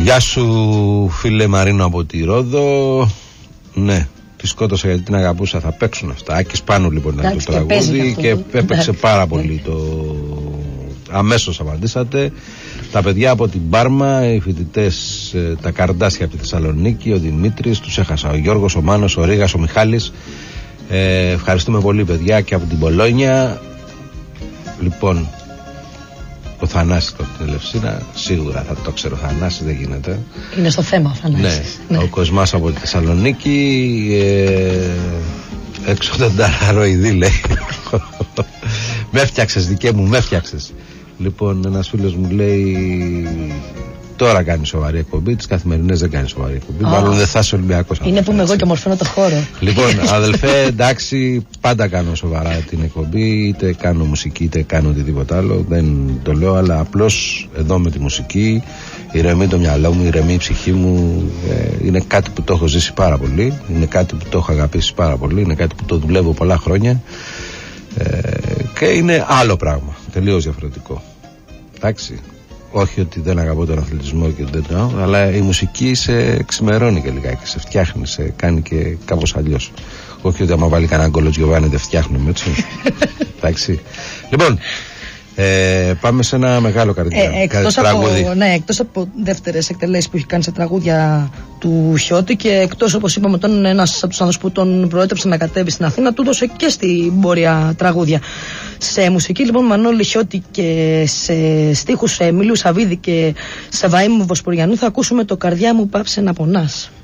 Γεια σου φίλε Μαρίνο από τη Ρόδο. Ναι, τη σκότωσα γιατί την αγαπούσα. Θα παίξουν αυτά. Άκης Πάνου λοιπόν ήταν το τραγούδι και έπαιξε πάρα πολύ το... Αμέσως απαντήσατε. Τα παιδιά από την Πάρμα, οι φοιτητές, τα Καρντάσια από τη Θεσσαλονίκη, ο Δημήτρης, τους έχασα, ο Γιώργος, ο Μάνος, ο Ρήγας, ο Μιχάλης. Ευχαριστούμε πολύ παιδιά και από την Πολόνια. Λοιπόν, ο Θανάσης από την Ελευσίνα, σίγουρα θα το ξέρω, Θανάση δεν γίνεται. Είναι στο θέμα ο Θανάσης. Ναι, ο Κοσμάς από τη Θεσσαλονίκη, έξω τον Ταραροειδή λέει. Με έφτιαξες δικέ μου, με έφτιαξες. Λοιπόν, ένας φίλος μου λέει τώρα κάνει σοβαρή εκπομπή, τις καθημερινές δεν κάνει σοβαρή εκπομπή. Μάλλον δεν θα είσαι Ολυμπιακός. Είναι που είμαι εγώ και μορφώνω το χώρο. Λοιπόν, αδελφέ, εντάξει, πάντα κάνω σοβαρά την εκπομπή, είτε κάνω μουσική είτε κάνω οτιδήποτε άλλο. Δεν το λέω, αλλά απλώς εδώ με τη μουσική ηρεμεί το μυαλό μου, ηρεμεί η ψυχή μου. Είναι κάτι που το έχω ζήσει πάρα πολύ, είναι κάτι που το έχω αγαπήσει πάρα πολύ, είναι κάτι που το δουλεύω πολλά χρόνια. Και είναι άλλο πράγμα, τελείως διαφορετικό. Εντάξει, όχι ότι δεν αγαπώ τον αθλητισμό και δεν το, αλλά η μουσική σε ξημερώνει και λιγάκι, σε φτιάχνει, σε κάνει και κάπως αλλιώς. Όχι ότι άμα βάλει κανένα γκολο Τζιοβάνι δεν φτιάχνουμε, έτσι. Εντάξει. Λοιπόν, πάμε σε ένα μεγάλο εκτός από δεύτερες εκτελέσεις που έχει κάνει σε τραγούδια του Χιώτη και εκτός, όπως είπαμε, τον είναι ένας από τους άνθρωπους που τον προέτρεψε να κατέβει στην Αθήνα, του έδωσε και στην πορεία τραγούδια. Σε μουσική λοιπόν Μανώλη Χιώτη και σε στίχους Εμίλιου Σαββίδη και σε Βαΐμου Βοσποριανού θα ακούσουμε το «Καρδιά μου πάψε να πονάς».